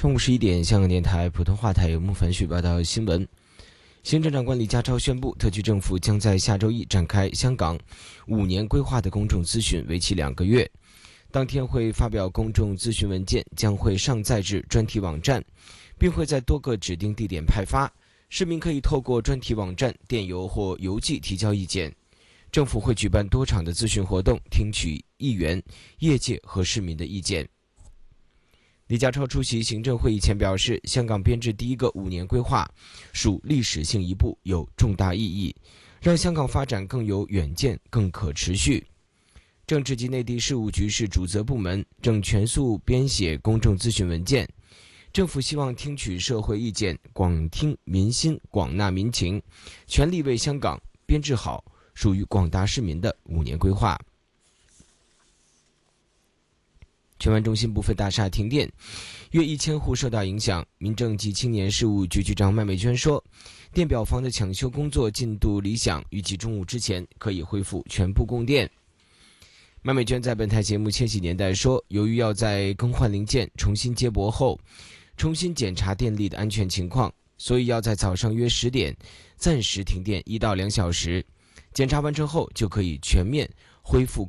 中午11点，香港电台普通话台由木凡旭报道新闻。行政长官李家超宣布，特区政府将在下周一展开香港5年规划的公众咨询，为期2个月。当天会发表公众咨询文件，将会上载至专题网站，并会在多个指定地点派发。市民可以透过专题网站、电邮或邮寄提交意见。政府会举办多场的咨询活动，听取议员、业界和市民的意见。李家超出席行政会议前表示，香港编制第一个5年规划属历史性一步，有重大意义，让香港发展更有远见、更可持续。政治及内地事务局是主责部门，正全速编写公众咨询文件。政府希望听取社会意见，广听民心，广纳民情，全力为香港编制好属于广大市民的5年规划。荃湾中心部分大厦停电，约1000户受到影响。民政及青年事务局局长麦美娟说，电表房的抢修工作进度理想，预计中午之前可以恢复全部供电。麦美娟在本台节目《千禧年代》说，由于要在更换零件、重新接驳后重新检查电力的安全情况，所以要在早上约10点暂时停电1到2小时，检查完成后就可以全面恢复